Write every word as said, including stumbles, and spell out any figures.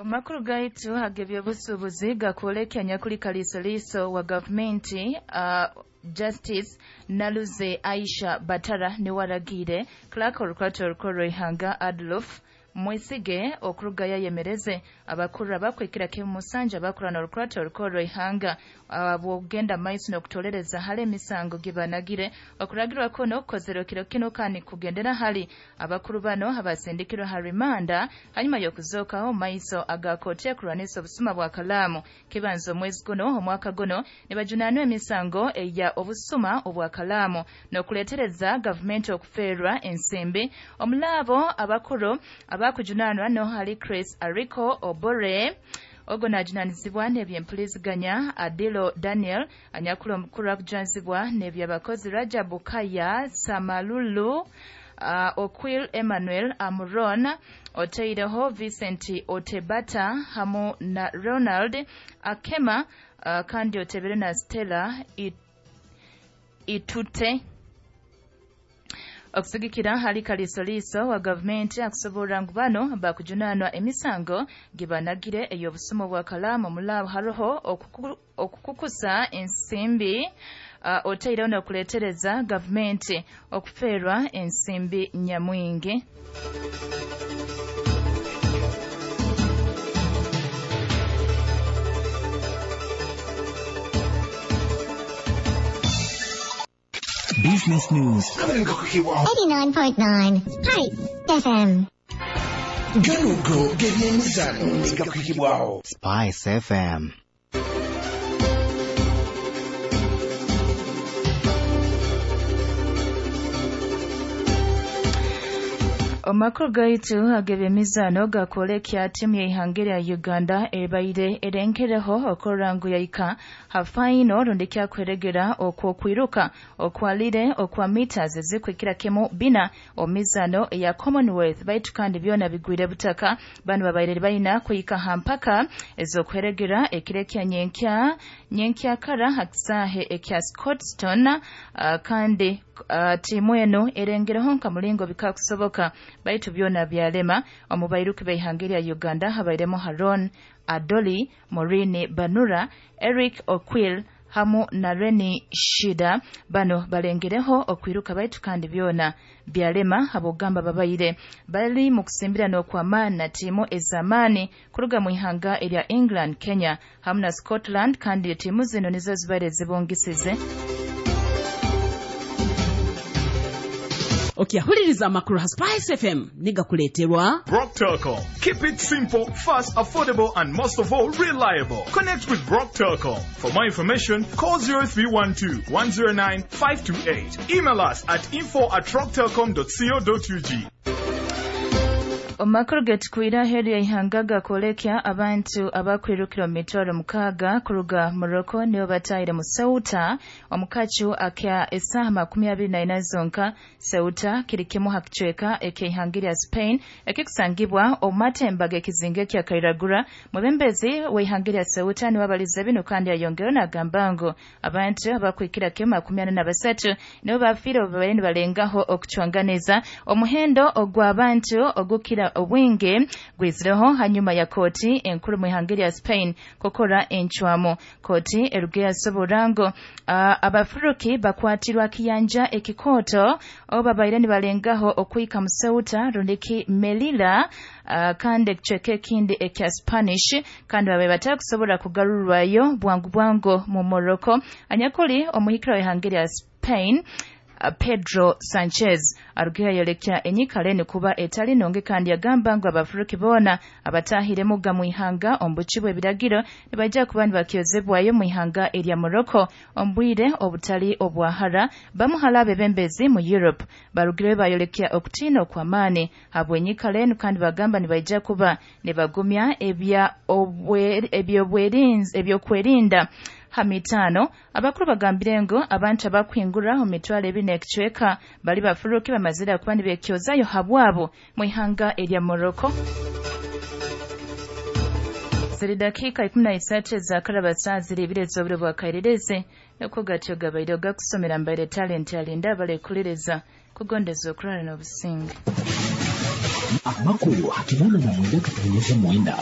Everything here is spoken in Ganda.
Omakuru gaitu hagebye busubuzi gakolekanya kuli kalisoliso wa gavumenti uh, Justice Naluze Aisha Batara ne waragire Clark Olukwato Olukoro Ihanga Adolf Mwesige okurugaya yemereze abakuru abakwekira ke musanja bakurana Olukwato Olukoro Ihanga abogenda maiso n'okutolereza hale misango gibanagire okuragirwa kono kozero kiro kino kani kugendera hali abakuru bano abasindikiro harimanda hanyuma yokuzokaho maiso agakote kuraniso obusuma bwa kalamu kibanzo mwezi guno omwaka guno ne bajunanwe emisango eya obusuma obwa kalamu n'okuletereza gavumenti okuferwa ensimbi omulabo abakuru abakujunanwa no hali Chris Ariko Obore Ogona ajunanizibwa nebyempuliziganya Adilo Daniel anyakula omukuru akujunanizibwa nebyabakozi Rajabu Kaya Samalulu uh, Okwil Emmanuel Amuron Oteireho Vincent Otebata hamu na Ronald Akema uh, kandi otebere na Stella it, Itute okusigikira hali kalisoliso wa gavumenti akusobora ngubano bakujunanwa emisango gibanagire ey'obusumo bwa kalamu mulabo haroho okuku, okukukusa ensimbi uh, oteira n'okuletereza gavumenti okuferwa ensimbi nyamwingi. Business News. eighty-nine point nine. Pipe F M. Galugo gebyemizano nigakukibwaho. Spice F M. Omakuru gaitu agebe mizano gakolekya timu ya Ihangere ya Uganda ebaire erenkereho okorangu yaika hafaino rundikya kweregera okwokwiruka okwalire okwa meters zikwikira kemo bina omizano ya Commonwealth baitu kandi byona bigwire butaka banu babaire bayina kuyika hampaka ezokweregera ekirekya nyenkya nyenkya kara hakisahe ekya Scotstown uh, kandi Uh, timu eno erengereho nka mulingo bikakusoboka baitu byona byalema omubairuki beihangeri ya Uganda habairemo Haron Adoli Morini Banura Eric Okwil hamu na Reni Shida bano balengereho okwiruka baitu kandi byona byalema habogamba babaire bali mu kusimbira n'okwamana na timu ezamani kuruga mu ihanga erya England Kenya hamu na Scotland kandi timu zino nizo zibaire zibongisize. Okiyahuliriza amakuru ha Spice F M niga kuleterwa Brock Telecom. Keep it simple, fast, affordable and most of all reliable. Connect with Brock Telecom. For more information, call zero three one two, one zero nine, five two eight. Email us at info at rocktelecom dot co dot u g. Omakuru getukwira heri ya Ihanga gakolekya abantu abakwirukira mitwaro mukaga kuruga Morocco niyo batayire mu Ceuta omukachu akya esaha makumi abiri na ina zonka Ceuta kirikemu hakichweka eke Ihangiri ya Spain ekikusangibwa omatemba gekizinge kya Kairagura mubembezi we Ihangiri ya Ceuta ni wabaliza bino kandi ayongero na gambango abantu abakwikira kemu makumi ane na basatu niyo bafiro babaire balengaho okuchwanganiza omuhendo ogwa abantu ogukira obwinge gwizireho hanyuma ya koti enkuru mu Ihangiri ya Spain kokora enchwamo koti erugea soborango uh, abafuruki bakwatirwa kiyanja ekikoto obabaire ni balengaho okuyika mu Ceuta rundiki Melilla uh, kandi cheke kindi ekya Spanish kandi babe batakusobora kugarurwayo bwangu bwango mu Morocco anyakuli omuhikira wa Ihangiri ya Spain Pedro Sanchez arugea yolekya enyikaleni kuba etali nonge kandi yagamba ngo abafuruki bona abatahire muga mu ihanga ombuchibwe ebiragiro nibajja kubandi bakyozebwayo mu ihanga erya Morocco ombwire obutali obwahara bamuhalabe bembezi mu Europe barugire bayolekya okutino kwa mane habwe enyikaleni kandi bagamba nibajja kuba nebagumya ebya obwe ebyo bwerinze ebyo kwerinda hamitano abakuru bagambire ngo abantu abakwingura mu mitwalo ebiri n'ekichweka bali bafuruki bamazira kuba nibekyozayo habwabo mu ihanga erya Morocco. Ziri dakika ikumi na isatu za karabasa ziri ibirezo obure bwa kairereze noko gatyo gabaire gakusomera mbaire talent yalinda balekuliriza kugondeza okulala n'obusinge. Amakulu hakibona na mwenda katanyeze mwenda.